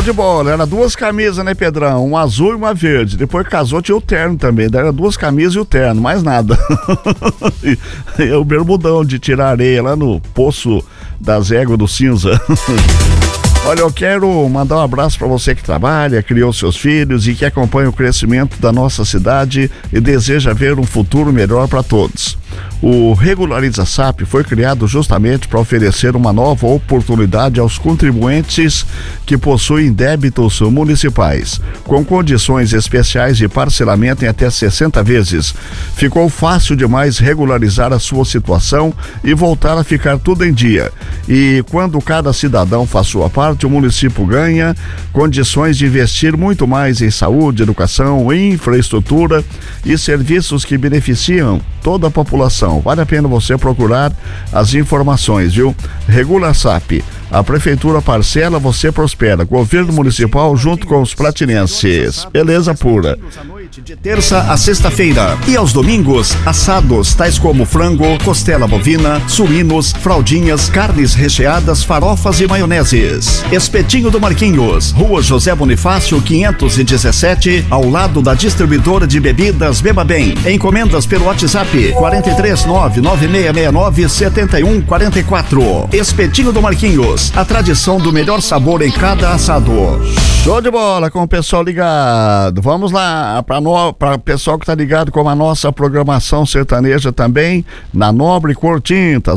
Show de bola, era duas camisas, né, Pedrão? Uma azul e uma verde. Depois casou, tinha o terno também. Era duas camisas e o terno, mais nada. E o bermudão de tirar areia lá no Poço das Éguas do Cinza. Olha, eu quero mandar um abraço para você que trabalha, criou seus filhos e que acompanha o crescimento da nossa cidade e deseja ver um futuro melhor para todos. O Regulariza SAP foi criado justamente para oferecer uma nova oportunidade aos contribuintes que possuem débitos municipais, com condições especiais de parcelamento em até 60 vezes. Ficou fácil demais regularizar a sua situação e voltar a ficar tudo em dia. E quando cada cidadão faz sua parte, o município ganha condições de investir muito mais em saúde, educação, infraestrutura e serviços que beneficiam toda a população. Vale a pena você procurar as informações, viu? Regula SAP. A prefeitura parcela, você prospera. Governo municipal junto com os platinenses. Beleza pura. De terça a sexta-feira. E aos domingos, assados tais como frango, costela bovina, suínos, fraldinhas, carnes recheadas, farofas e maioneses. Espetinho do Marquinhos, Rua José Bonifácio 517, ao lado da distribuidora de bebidas Beba Bem. Encomendas pelo WhatsApp 43996697144. Espetinho do Marquinhos, a tradição do melhor sabor em cada assado. Show de bola com o pessoal ligado. Vamos lá para o pessoal que tá ligado com a nossa programação sertaneja também na Nobre Cor Tintas.